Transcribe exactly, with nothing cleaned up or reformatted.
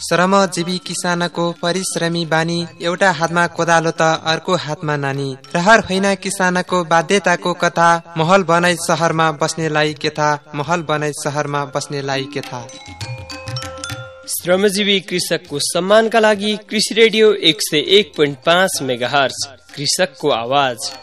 श्रमजीवी किसानको परिश्रमी बानी, एउटा हातमा कोदालो त अर्को हातमा नानी। रहर होइन किसानको बाध्यताको कथा, महल बनाई शहरमा बस्नेलाई के था, महल बनाई शहरमा बस्नेलाई के था। श्रमजीवी कृषकको सम्मानका लागि कृषि रेडियो एक सय एक पोइन्ट पाँच मेगाहर्ज, कृषकको आवाज।